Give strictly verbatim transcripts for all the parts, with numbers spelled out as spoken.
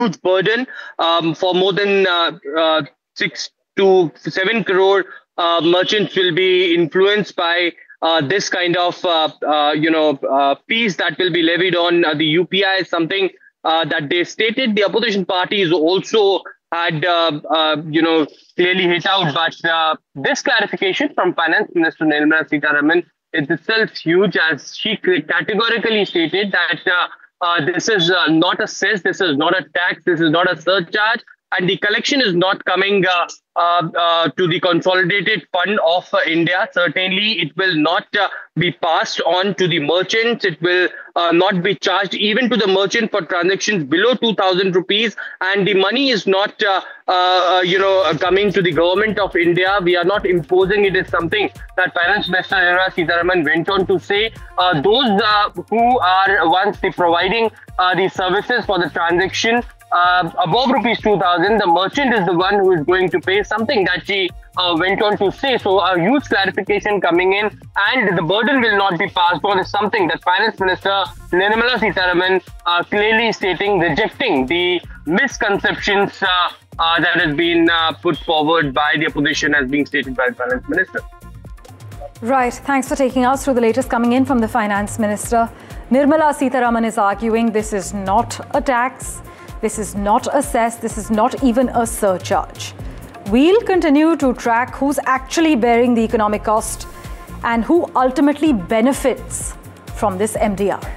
huge burden um, for more than uh, uh, six to seven crore uh, merchants will be influenced by uh, this kind of uh, uh, you know uh, fees that will be levied on uh, the U P I is something uh, that they stated. The opposition parties also had uh, uh, you know clearly hit out, but uh, this clarification from Finance Minister Nirmala Sitharaman is itself huge, as she categorically stated that uh, uh, this is uh, not a cess, this is not a tax, this is not a surcharge, and the collection is not coming uh, uh, uh, to the consolidated fund of uh, India. Certainly, it will not uh, be passed on to the merchants. It will uh, not be charged even to the merchant for transactions below two thousand rupees. And the money is not, uh, uh, you know, coming to the government of India. We are not imposing it. Is something that Finance Minister Nirmala Sitharaman went on to say. Uh, those uh, who are once the providing uh, the services for the transaction Uh, above rupees two thousand, the merchant is the one who is going to pay, something that she uh, went on to say. So a huge clarification coming in, and the burden will not be passed on is something that Finance Minister Nirmala Sitharaman uh, clearly stating, rejecting the misconceptions uh, uh, that has been uh, put forward by the opposition as being stated by the Finance Minister. Right. Thanks for taking us through the latest coming in from the Finance Minister. Nirmala Sitharaman is arguing this is not a tax. This is not a cess, this is not even a surcharge. We'll continue to track who's actually bearing the economic cost and who ultimately benefits from this M D R.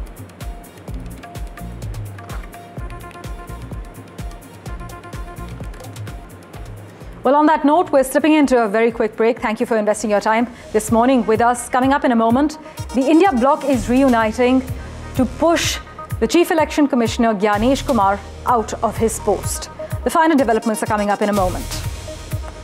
Well, on that note, we're slipping into a very quick break. Thank you for investing your time this morning with us. Coming up in a moment, the India bloc is reuniting to push the Chief Election Commissioner Gyanesh Kumar out of his post. The final developments are coming up in a moment.